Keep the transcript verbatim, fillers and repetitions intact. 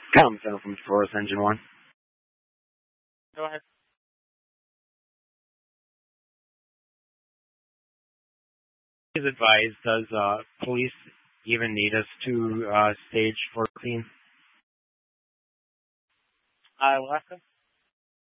Tom Fennel from Taurus Engine one. Go ahead. Please advise, does uh, police even need us to uh, stage fourteen? Uh, Alaska?